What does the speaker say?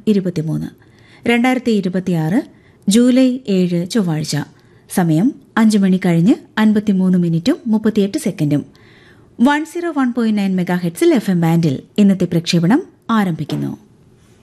23. 2026 July 7 ചൊവ്വാഴ്ച. സമയം 5 മണി കഴിഞ്ഞ് 53 മിനിറ്റും 38 സെക്കൻഡും. 101.9 മെഗാഹെർട്സിൽ FM ബാൻഡിൽ ഇന്നത്തെ പ്രക്ഷേപണം ആരംഭിക്കുന്നു.